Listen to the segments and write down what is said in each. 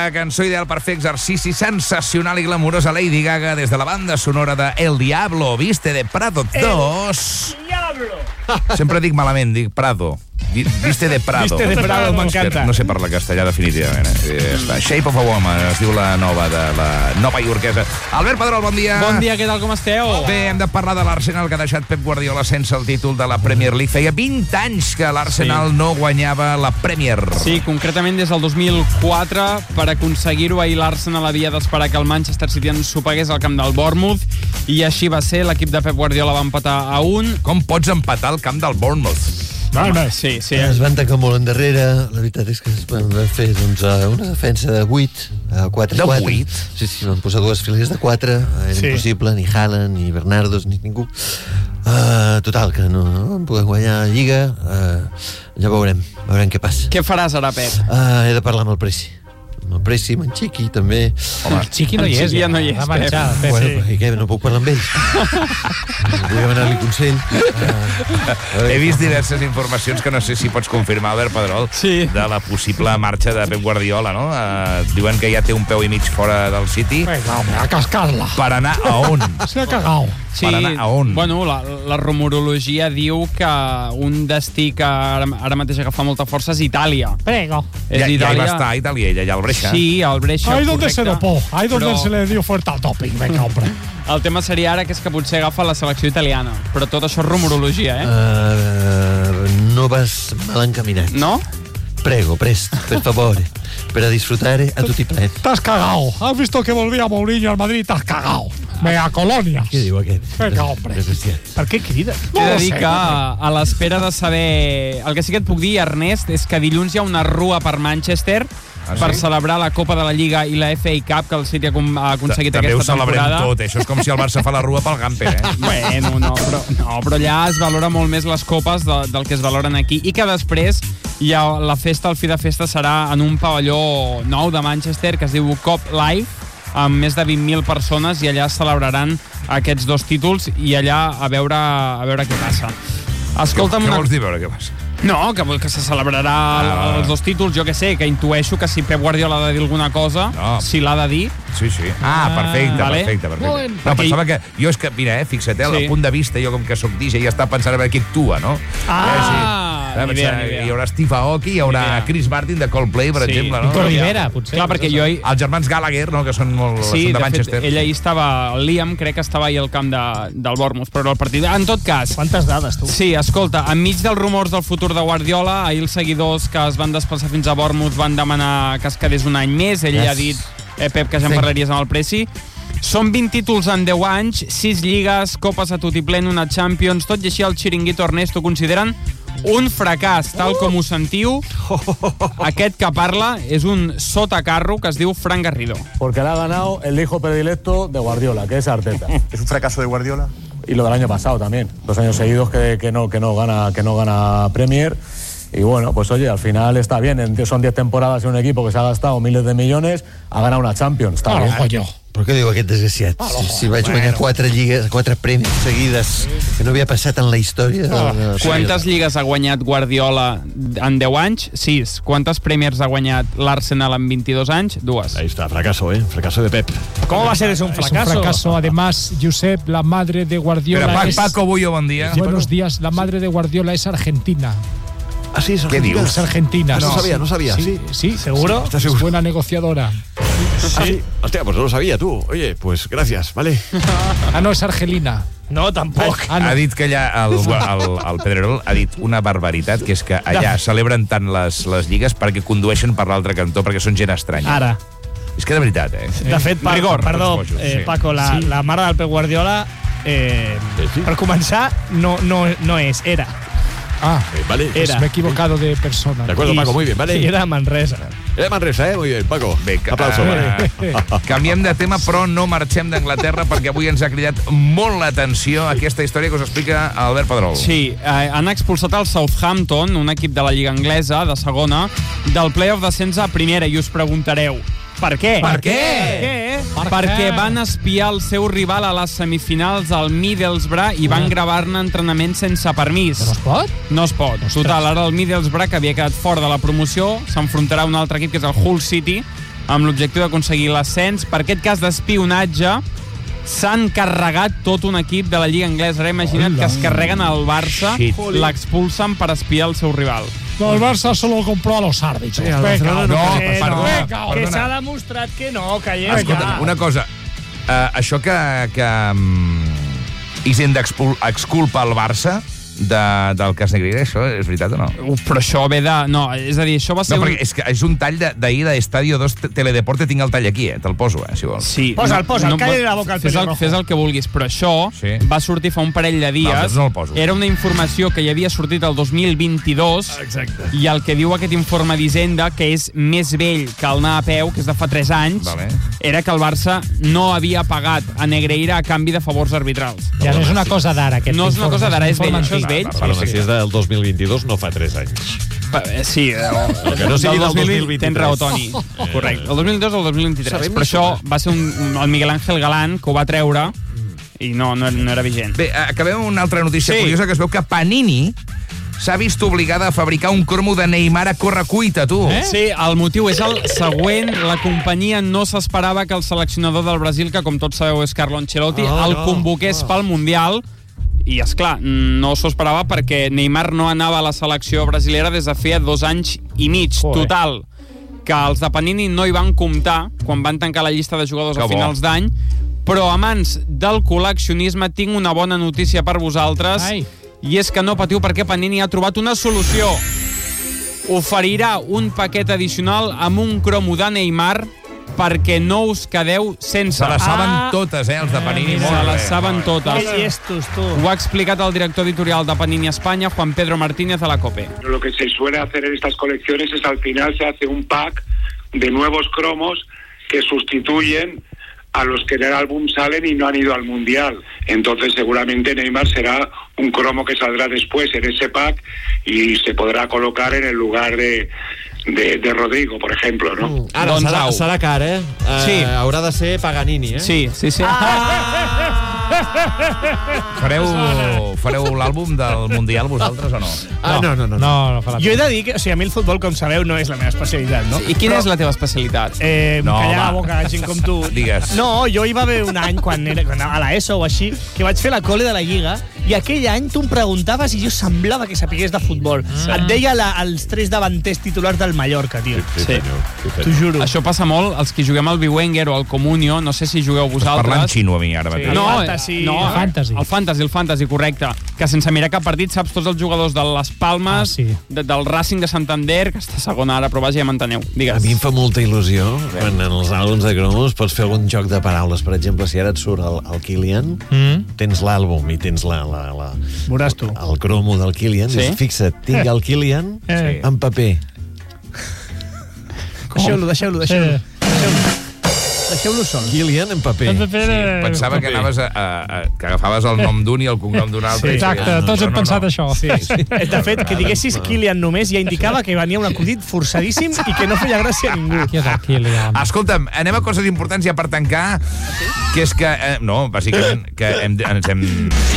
La cançó ideal per fer exercici sensacional i glamurosa Lady Gaga des de la banda sonora de El Diablo Viste de Prado 2. Sempre dic malament, dic Prado. Viste de Prado. Viste de Prado, m'encanta. No sé parlar castellà definitivament. Shape of a Woman, es diu la nova de la nova iorquesa. Albert Pedrol, bon dia. Bon dia, què tal, com esteu? Bé, hem de parlar de l'Arsenal que ha deixat Pep Guardiola sense el títol de la Premier League. Feia 20 anys que l'Arsenal no guanyava la Premier. Sí, concretament des del 2004. Per aconseguir-ho, ahir l'Arsenal havia d'esperar que el Manchester City ensopegués al camp del Bournemouth, i així va ser. L'equip de Pep Guardiola va empatar a 1. Com pots empatar al camp del Bournemouth? Sí. Es van tancar molt endarrere. La veritat és que es van fer una defensa de 8 a 4. De 8? Sí, van posar dues files de 4. Era impossible, ni Haaland, ni Bernardo, ni ningú. Total, que no vam poder guanyar la Lliga. Ja veurem què passa. Què faràs ara, Pep? He de parlar amb el Preci. Amb el Preci, amb en Chiqui, també. Home, el Chiqui no hi és. Ja no hi és, va marxar, Pep. Bueno, i què? No puc parlar amb ell? Vull demanar-li consell. He vist diverses informacions que no sé si pots confirmar, Albert Pedrol, de la possible marxa de Pep Guardiola, no? Diuen que ja té un peu i mig fora del City. Venga, home, a cascar-la. Per anar a on? Se ha cagao. Sí, Per anar a on? Bueno, la rumorologia diu que un destí que ara mateix agafa molta força és Itàlia. Prego. Ja hi va estar a Itàlia, ella, ja al Brescia. Sí, al Brescia, Ahí donde correcte. se dopó, ahí donde se le dio fuerte al doping. Venga, hombre. El tema seria ara que és que potser agafa la selecció italiana, però tot això és rumorologia, No vas mal encaminat. No? Prego, presto, per favore, per disfrutare a tutti pleni. T'has cagao. Has visto que volvía Mourinho al Madrid, t'has cagao. Venga, colonias. Què diu aquest? Venga, hombre. Per què crides? He de dir que a l'espera de saber... El que sí que et puc dir, Ernest, és que dilluns hi ha una rua per Manchester per celebrar la Copa de la Lliga i la FA Cup que el City ha aconseguit aquesta temporada. També ho celebrem tot, això és com si el Barça fa la rua pel Gamper, Bueno, però allà es valora molt més les copes del que es valoren aquí, i que després la festa, el fi de festa, serà en un pavelló nou de Manchester que es diu Cop Live, amb més de 20.000 persones, i allà es celebraran aquests dos títols, i allà a veure què passa. Escolta'm, què vols dir, veure què passa? No, que se celebrarà els dos títols, jo que sé, que intueixo que si Pep Guardiola ha de dir alguna cosa, si l'ha de dir... Sí. Perfecte. No, pensava que... Jo és que, mira, fixa't, el punt de vista, jo com que soc DJ, ja està pensant a veure qui actua, no? Hi haurà Steve Aoki, hi haurà Chris Martin de Coldplay, per exemple, no? Toni Rivera, potser. Clar, perquè jo... Els germans Gallagher, no?, que són molt de Manchester. Sí, ell ahir estava... El Liam crec que estava ahir al camp del Bournemouth, però el partit... En tot cas... Quantes dades, tu? Sí, escolta, enmig dels rumors del futur de Guardiola, ahir els seguidors que es van desplaçar fins a Bournemouth van demanar que es quedés un any més. Ell ha dit, Pep, que ja en parlaries amb el Preci. Són 20 títols en 10 anys, 6 lligues, copes a tutiplén, una Champions, tot i així el Chiringuito, Ernesto, consideren un fracàs, tal com ho sentiu. Aquest que parla és un sotacarro que es diu Fran Garrido. Porque le ha ganado el hijo predilecto de Guardiola, que es Arteta. ¿Es un fracaso de Guardiola? Y lo del año pasado también. 2 años seguidos que no gana Premier. Y bueno, pues oye, al final está bien. Son 10 temporadas en un equipo que se ha gastado miles de millones, ha ganado una Champions. Està bien. Coño. Però què diu aquest desgraciat? Si vaig guanyar 4 lligues, 4 premis seguides, que no havia passat en la història. Quantes lligues ha guanyat Guardiola en 10 anys? 6. Quantes Premiers ha guanyat l'Arsenal en 22 anys? 2. Ahí está, fracaso, fracaso de Pep. ¿Cómo va a ser eso un fracaso? Es un fracaso. Además, Josep, la madre de Guardiola Paco Bullo, bon dia. Buenos días. La madre de Guardiola es argentina. ¿Ah, sí? ¿Es ¿Qué dius? Es argentina. No sabía. Sí. ¿Seguro? ¿Estás seguro? Es buena negociadora. Sí. Hostia, pues no lo sabía tú. Oye, pues gracias, ¿vale? No, es argelina. No, tampoc. Ha dit que allà el Pedrerol ha dit una barbaritat, que és que allà celebren tant les lligues perquè condueixen per l'altre cantó, perquè són gent estranya. Ara. És que de veritat, De fet, perdó, Paco, la mare del Pep Guardiola, per començar, no era. Vale. Pues me he equivocado de persona. De acuerdo, Paco, muy bien, vale. Sí, era de Manresa. Era de Manresa, muy bien, Paco. Bé, aplauso. Canviem de tema, però no marxem d'Anglaterra perquè avui ens ha cridat molt l'atenció aquesta història que us explica Albert Pedrol. Sí, han expulsat el Southampton, un equip de la Lliga Anglesa, de segona, del play-off d'ascens a primera, i us preguntareu, per què? Per què? Perquè van espiar el seu rival a les semifinals al Middlesbrough i van gravar-ne entrenament sense permís. No es pot? No es pot. Total, ara el Middlesbrough, que havia quedat fora de la promoció, s'enfrontarà a un altre equip, que és el Hull City, amb l'objectiu d'aconseguir l'ascens. Per aquest cas d'espionatge s'han carregat tot un equip de la Lliga Anglesa. Ara imagina't que es carreguen al Barça, l'expulsen per espiar el seu rival. No, el Barça solo compró a los árbitros. Sí, perdona. Que s'ha demostrat que no, que ja... Escolta, una cosa. Això que Hisenda exculpa el Barça del cas Negreira, això és veritat o no? Però això ve de... No, és a dir, això va ser... No, perquè és un tall d'ahir d'Estadio 2 Teledeporte, tinc el tall aquí, te'l poso, si vols. Sí. Posa'l, calla la boca al pelirrojo. Fes el que vulguis, però això va sortir fa un parell de dies. No el poso. Era una informació que hi havia sortit el 2022. Exacte. I el que diu aquest informe d'Hisenda, que és més vell que el anar a peu, que és de fa 3 anys, era que el Barça no havia pagat a Negreira a canvi de favors arbitrals. Ja no és una cosa d'ara, aquest informe. No és una cosa d'ara, és vell, això és vell. Però si és del 2022 no fa 3 anys. Sí, el que no sigui del 2023. Tens raó, Toni. Correcte. El 2022 o el 2023. Però això va ser el Miguel Ángel Galán que ho va treure i no era vigent. Bé, acabem amb una altra notícia curiosa, que es veu que Panini s'ha vist obligada a fabricar un cromo de Neymar a correcuita, tu. Sí, el motiu és el següent. La companyia no s'esperava que el seleccionador del Brasil, que com tots sabeu és Carlo Ancelotti, el convoqués pel Mundial. I, esclar, no s'ho esperava perquè Neymar no anava a la selecció brasilera des de feia 2 anys i mig. Total, que els de Panini no hi van comptar quan van tancar la llista de jugadors a finals d'any, però a mans del col·leccionisme tinc una bona notícia per vosaltres, i és que no patiu perquè Panini ha trobat una solució. Oferirà un paquet addicional amb un cromo de Neymar perquè no us quedeu sense. Se les saben totes, els de Panini. Se les saben totes. Que llestos, tu. Ho ha explicat el director editorial de Panini España, Juan Pedro Martínez, a la COPE. Lo que se suele hacer en estas colecciones es al final se hace un pack de nuevos cromos que sustituyen a los que en el álbum salen y no han ido al Mundial. Entonces seguramente Neymar será un cromo que saldrá después en ese pack y se podrá colocar en el lugar de Rodrigo, por ejemplo, ¿no? Ara serà car, Sí. Haurà de ser Paganini, Sí. Fareu l'àlbum del Mundial vosaltres o no? No. Jo he de dir que, o sigui, a mi el futbol, com sabeu, no és la meva especialitat, no? I quina és la teva especialitat? Callar la boca, gent com tu. Digues. No, jo hi va haver un any, quan a l'ESO o així, que vaig fer la cole de la Lliga, i aquell any tu em preguntaves i jo semblava que sapigués de futbol. Et deia els 3 davanters titulars del Mallorca, tio. Sí. T'ho juro. Això passa molt, els que juguem al Biwenger o al Comunio, no sé si jugueu vosaltres. Parlant xino a mi ara mateix. El Fantasy, correcte. Que sense mirar cap partit saps tots els jugadors de les Palmes, del Racing de Santander, que està segona ara, però vaja, ja m'enteneu. Digues. A mi em fa molta il·lusió quan en els àlbums de cromos pots fer algun joc de paraules. Per exemple, si ara et surt el Kylian, tens l'àlbum i tens veuràs tu. el cromo del Kylian. Dius, fixa't, tinc el Kylian en paper. Deixeu-lo sol. Kylian en paper. Pensava que anaves que agafaves el nom d'un i el cognom d'un altre. Exacte, tots hem pensat això. De fet, que diguessis Kylian només ja indicava que venia un acudit forçadíssim i que no feia gràcia a ningú. Qui és el Kylian? Escolta'm, anem a coses importants ja per tancar, que és que... No, bàsicament, que ens hem...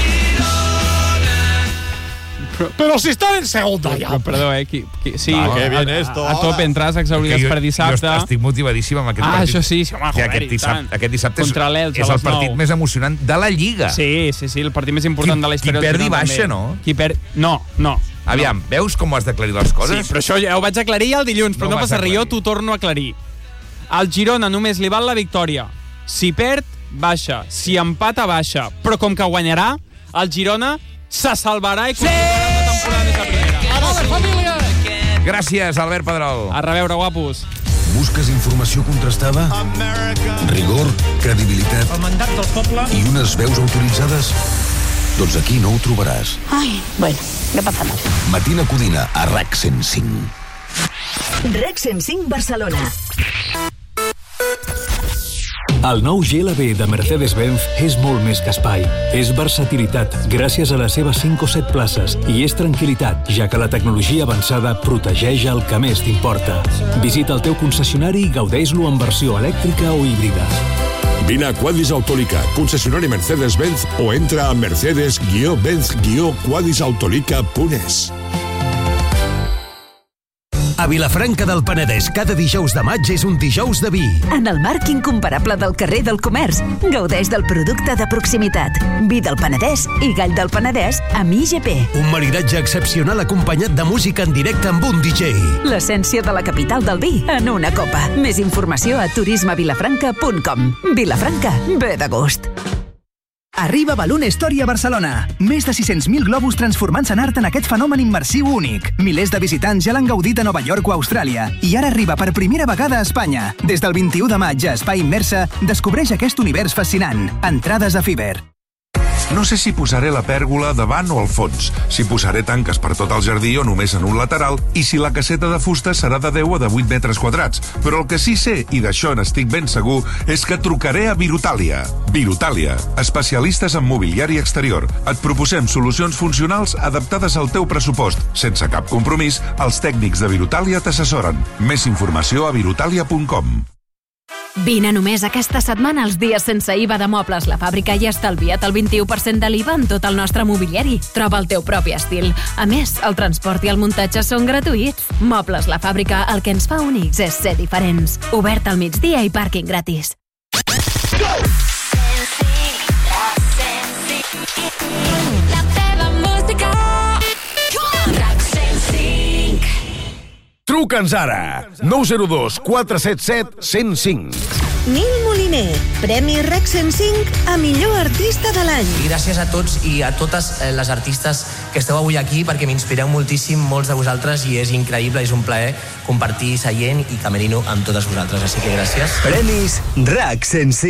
Pero si están en segunda ya. Perdó, sí, que bien esto. A tope, entrades exaurides per dissabte. Jo estic motivadíssim amb aquest partit. Això sí, home, joder, aquest dissabte contra l'Elx és el partit més emocionant de la Lliga. Sí, el partit més important de la història. Qui perdi baixa, no? No. Aviam, veus com ho has d'aclarir les coses? Sí, però això ja ho vaig aclarir el dilluns, però no passa res, jo t'ho torno a aclarir. Al Girona només li val la victòria. Si perd, baixa. Si empata, baixa. Però com que guanyarà, el Girona se salvarà i continuarà la temporada més a primera. Gràcies, Albert Pedrol. A reveure, guapos. Busques informació contrastada? Rigor, credibilitat El mandat del poble. i unes veus autoritzades? Doncs aquí no ho trobaràs. Ai, bueno, no pasa nada. Matina Codina, a RAC 105. RAC 105 Barcelona. El nou GLB de Mercedes-Benz és molt més que espai. És versatilitat, gràcies a les seves 5 o 7 places, i és tranquil·litat, ja que la tecnologia avançada protegeix el que més t'importa. Visita el teu concessionari i gaudeix-lo en versió elèctrica o híbrida. Vine a Quadis Autolica, concessionari Mercedes-Benz, o entra a mercedes-benz-quadisautolica.es. A Vilafranca del Penedès, cada dijous de maig és un dijous de vi. En el marc incomparable del carrer del Comerç, gaudeix del producte de proximitat. Vi del Penedès i gall del Penedès amb IGP. Un maridatge excepcional acompanyat de música en directe amb un DJ. L'essència de la capital del vi en una copa. Més informació a turismevilafranca.com. Vilafranca, ve de gust. Arriba Balloon Story a Barcelona. Més de 600.000 globus transformant-se en art en aquest fenomen immersiu únic. Milers de visitants ja l'han gaudit a Nova York o Austràlia. I ara arriba per primera vegada a Espanya. Des del 21 de maig a Espai Immersa, descobreix aquest univers fascinant. Entrades a Fiber. No sé si posaré la pèrgola davant o al fons, si posaré tanques per tot el jardí o només en un lateral, i si la caseta de fusta serà de 10 o de 8 metres quadrats. Però el que sí sé, i d'això n'estic ben segur, és que trucaré a Virutàlia. Virutàlia, especialistes en mobiliari exterior. Et proposem solucions funcionals adaptades al teu pressupost. Sense cap compromís, els tècnics de Virutàlia t'assessoren. Més informació a virutàlia.com. Vine només aquesta setmana als dies sense IVA de Mobles La Fàbrica i estalvia't el 21% de l'IVA en tot el nostre mobiliari. Troba el teu propi estil. A més, el transport i el muntatge són gratuïts. Mobles La Fàbrica, el que ens fa únics és ser diferents. Obert al migdia i pàrquing gratis. La teva música. Truca'ns ara. 902 477 105. Nil Moliner, Premi REC 105 a millor artista de l'any. I gràcies a tots i a totes les artistes que esteu avui aquí, perquè m'inspireu moltíssim, molts de vosaltres, i és increïble, és un plaer compartir seient i camerino amb totes vosaltres, així que gràcies. Premis RAC 105.